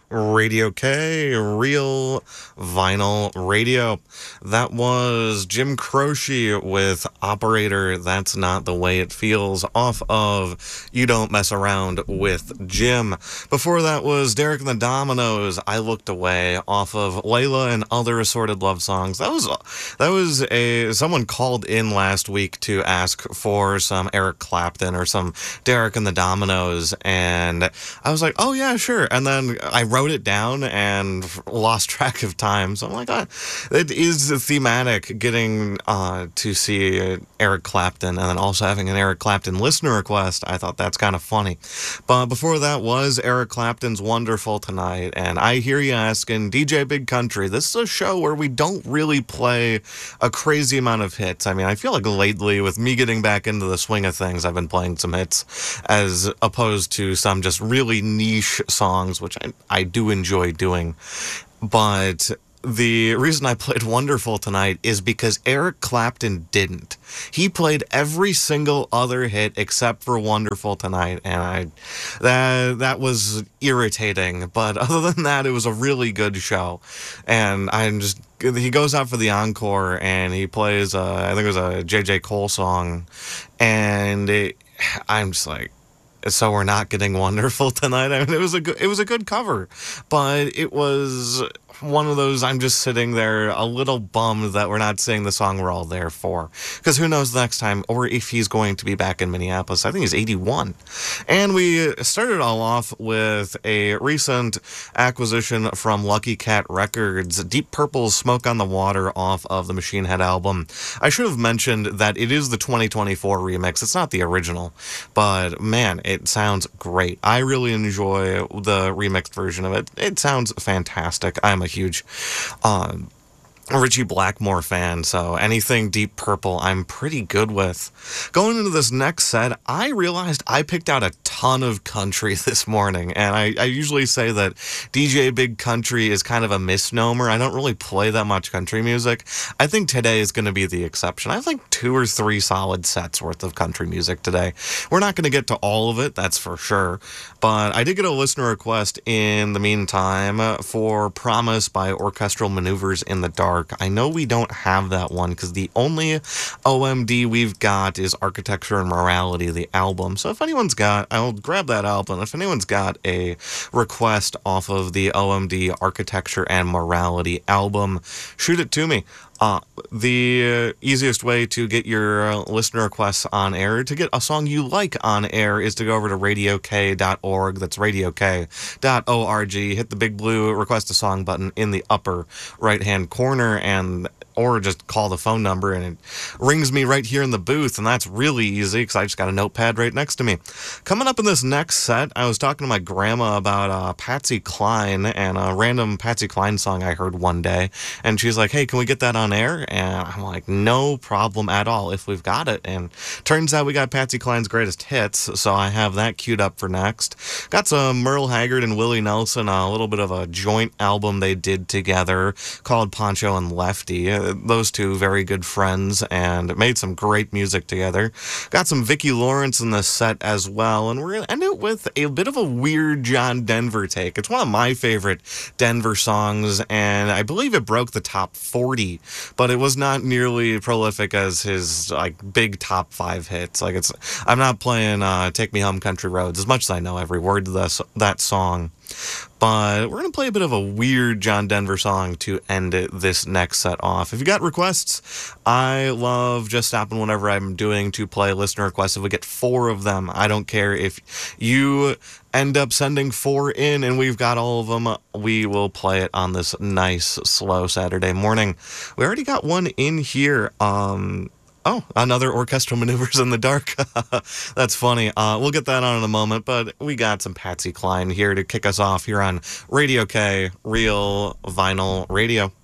Radio K, Real Vinyl Radio. That was Jim Croce with Operator, That's Not the Way It Feels, off of You Don't Mess Around with Jim. Before that was Derek and the Dominoes, I Looked Away, off of Layla and Other Assorted Love Songs. That was someone called in last week to ask for some Eric Clapton or some Derek and the Dominoes, and I was like, oh yeah, sure. And then I wrote it down and lost track of time. So I'm like, it is thematic getting to see Eric Clapton and then also having an Eric Clapton listener request. I thought that's kind of funny. But before that was Eric Clapton's Wonderful Tonight. And I hear you asking, DJ Big Country, this is a show where we don't really play a crazy amount of hits. I mean, I feel like lately with me getting back into the swing of things, I've been playing some hits as opposed to some just really niche songs, which I do enjoy doing. But the reason I played Wonderful Tonight is because Eric Clapton didn't. He played every single other hit except for Wonderful Tonight, and that was irritating. But other than that, it was a really good show. And he goes out for the encore and he plays, I think it was a J.J. Cole song, and I'm just like, so we're not getting Wonderful Tonight. I mean, it was a good cover, but it was one of those, I'm just sitting there a little bummed that we're not singing the song we're all there for. Because who knows the next time, or if he's going to be back in Minneapolis. I think he's 81. And we started all off with a recent acquisition from Lucky Cat Records, Deep Purple's Smoke on the Water off of the Machine Head album. I should have mentioned that it is the 2024 remix. It's not the original, but man, it sounds great. I really enjoy the remixed version of it. It sounds fantastic. I'm a huge Richie Blackmore fan, so anything Deep Purple I'm pretty good with. Going into this next set, I realized I picked out a ton of country this morning, and I usually say that DJ Big Country is kind of a misnomer. I don't really play that much country music. I think today is going to be the exception. I have like 2 or 3 solid sets worth of country music today. We're not going to get to all of it, that's for sure, but I did get a listener request in the meantime for Promise by Orchestral Maneuvers in the Dark. I know we don't have that one because the only OMD we've got is Architecture and Morality, the album. So if anyone's got, I'll grab that album. If anyone's got a request off of the OMD Architecture and Morality album, shoot it to me. The easiest way to get your listener requests on air, to get a song you like on air, is to go over to radiok.org. That's radiok.org. Hit the big blue request a song button in the upper right-hand corner, or just call the phone number and it rings me right here in the booth, and that's really easy because I just got a notepad right next to me. Coming up in this next set, I was talking to my grandma about Patsy Cline and a random Patsy Cline song I heard one day, and she's like, hey, can we get that on air? And I'm like, no problem at all if we've got it. And turns out we got Patsy Cline's greatest hits, so I have that queued up for next. Got some Merle Haggard and Willie Nelson, a little bit of a joint album they did together called Poncho and Lefty. Those two very good friends and made some great music together. Got some Vicki Lawrence in the set as well, and we're going to end it with a bit of a weird John Denver take. It's one of my favorite Denver songs, and I believe it broke the top 40, but it was not nearly prolific as his big top 5 hits. I'm not playing Take Me Home Country Roads as much as I know every word to that song. But we're going to play a bit of a weird John Denver song to end this next set off. If you got requests, I love just stopping whenever I'm doing to play listener requests. If we get 4 of them, I don't care if you end up sending 4 in and we've got all of them, we will play it on this nice, slow Saturday morning. We already got one in here. Oh, another Orchestral Maneuvers in the Dark. That's funny. We'll get that on in a moment, but we got some Patsy Cline here to kick us off here on Radio K, Real Vinyl Radio.